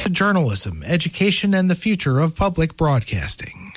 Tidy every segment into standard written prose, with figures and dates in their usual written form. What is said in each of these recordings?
to journalism, education, and the future of public broadcasting.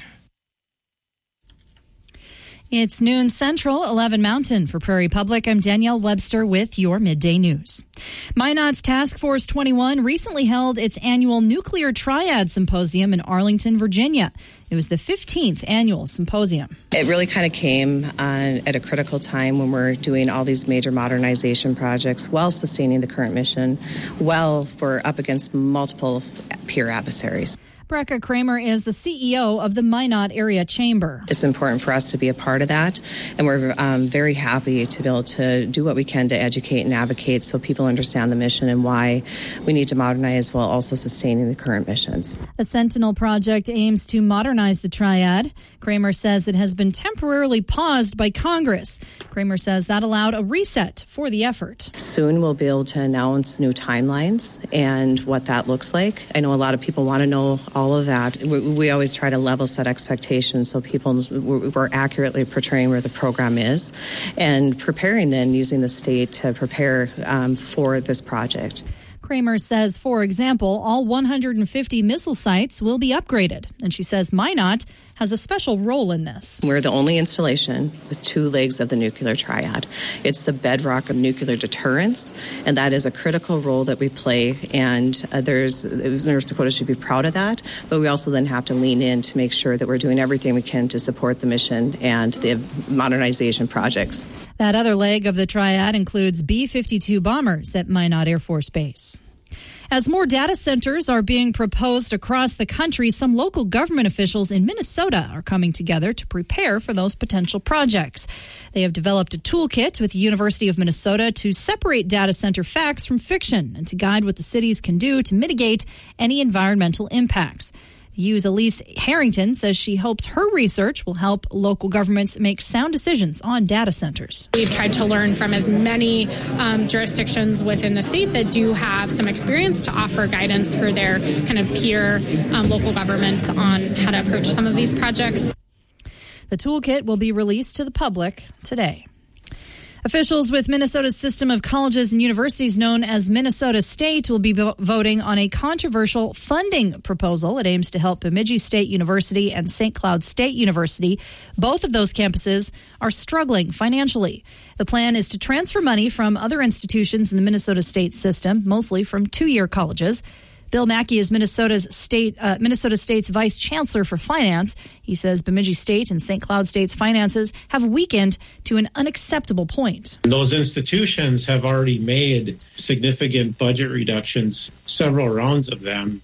It's noon Central, 11 Mountain. For Prairie Public, I'm Danielle Webster with your midday news. Minot's Task Force 21 recently held its annual Nuclear Triad Symposium in Arlington, Virginia. It was the 15th annual symposium. It really kind of came at a critical time when we're doing all these major modernization projects while sustaining the current mission, while we're up against multiple peer adversaries. Brecca Kramer is the CEO of the Minot Area Chamber. It's important for us to be a part of that, and we're very happy to be able to do what we can to educate and advocate so people understand the mission and why we need to modernize while also sustaining the current missions. The Sentinel project aims to modernize the Triad. Kramer says it has been temporarily paused by Congress. Kramer says that allowed a reset for the effort. Soon we'll be able to announce new timelines and what that looks like. I know a lot of people want to know all of that. We always try to level set expectations so people we're accurately portraying where the program is and preparing then using the state to prepare for this project. Kramer says, for example, all 150 missile sites will be upgraded. And she says Minot has a special role in this. We're the only installation with two legs of the nuclear triad. It's the bedrock of nuclear deterrence, and that is a critical role that we play. And North Dakota should be proud of that, but we also then have to lean in to make sure that we're doing everything we can to support the mission and the modernization projects. That other leg of the triad includes B-52 bombers at Minot Air Force Base. As more data centers are being proposed across the country, some local government officials in Minnesota are coming together to prepare for those potential projects. They have developed a toolkit with the University of Minnesota to separate data center facts from fiction and to guide what the cities can do to mitigate any environmental impacts. The U's Elise Harrington says she hopes her research will help local governments make sound decisions on data centers. We've tried to learn from as many jurisdictions within the state that do have some experience to offer guidance for their kind of peer local governments on how to approach some of these projects. The toolkit will be released to the public today. Officials with Minnesota's system of colleges and universities known as Minnesota State will be voting on a controversial funding proposal. It aims to help Bemidji State University and St. Cloud State University. Both of those campuses are struggling financially. The plan is to transfer money from other institutions in the Minnesota State system, mostly from two-year colleges. Bill Mackey is Minnesota State's Vice Chancellor for Finance. He says Bemidji State and St. Cloud State's finances have weakened to an unacceptable point. Those institutions have already made significant budget reductions, several rounds of them.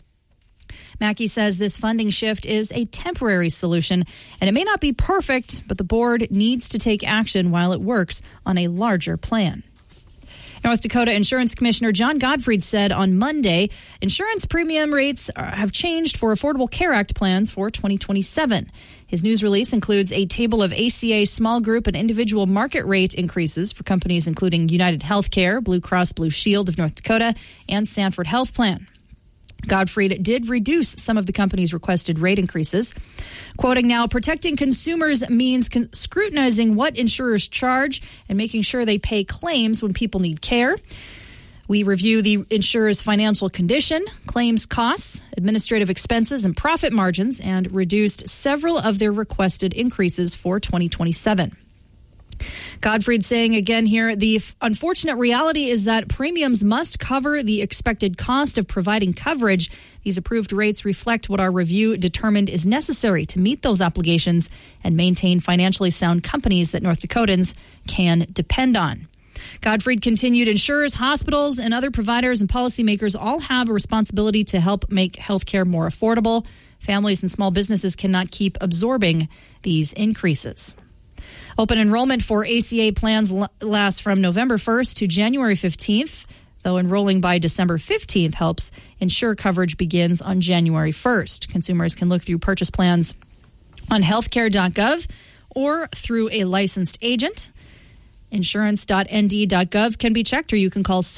Mackey says this funding shift is a temporary solution, and it may not be perfect, but the board needs to take action while it works on a larger plan. North Dakota Insurance Commissioner John Gottfried said on Monday insurance premium rates have changed for Affordable Care Act plans for 2027. His news release includes a table of ACA small group and individual market rate increases for companies including United Healthcare, Blue Cross Blue Shield of North Dakota, and Sanford Health Plan. Gottfried did reduce some of the company's requested rate increases. Quoting now, protecting consumers means scrutinizing what insurers charge and making sure they pay claims when people need care. We review the insurer's financial condition, claims costs, administrative expenses, and profit margins, and reduced several of their requested increases for 2027. Gottfried saying again here, the unfortunate reality is that premiums must cover the expected cost of providing coverage. These approved rates reflect what our review determined is necessary to meet those obligations and maintain financially sound companies that North Dakotans can depend on. Gottfried continued, insurers, hospitals, and other providers and policymakers all have a responsibility to help make healthcare more affordable. Families and small businesses cannot keep absorbing these increases. Open enrollment for ACA plans lasts from November 1st to January 15th, though enrolling by December 15th helps ensure coverage begins on January 1st. Consumers can look through purchase plans on healthcare.gov or through a licensed agent. Insurance.nd.gov can be checked, or you can call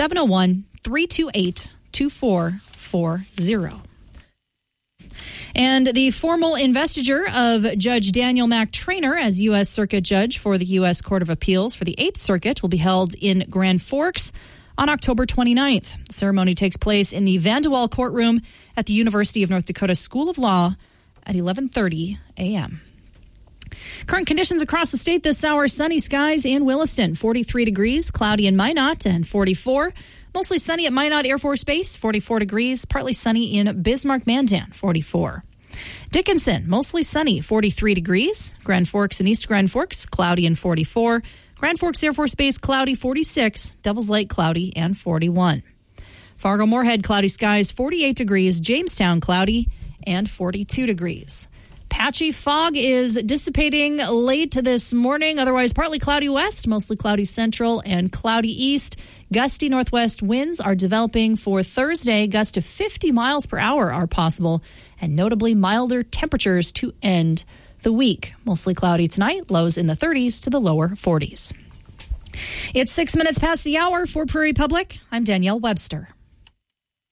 701-328-2440. And the formal investiture of Judge Daniel McTrainer as U.S. Circuit Judge for the U.S. Court of Appeals for the 8th Circuit will be held in Grand Forks on October 29th. The ceremony takes place in the Van de Waal courtroom at the University of North Dakota School of Law at 11:30 a.m. Current conditions across the state this hour: sunny skies in Williston, 43 degrees, cloudy in Minot, and 44. Mostly sunny at Minot Air Force Base, 44 degrees, partly sunny in Bismarck-Mandan, 44. Dickinson, mostly sunny, 43 degrees. Grand Forks and East Grand Forks, cloudy and 44. Grand Forks Air Force Base, cloudy, 46. Devils Lake, cloudy, and 41. Fargo-Moorhead, cloudy skies, 48 degrees. Jamestown, cloudy, and 42 degrees. Patchy fog is dissipating late this morning. Otherwise, partly cloudy west, mostly cloudy central, and cloudy east. Gusty northwest winds are developing for Thursday. Gusts to 50 miles per hour are possible, and notably milder temperatures to end the week. Mostly cloudy tonight, lows in the 30s to the lower 40s. It's 6 minutes past the hour. For Prairie Public, I'm Danielle Webster.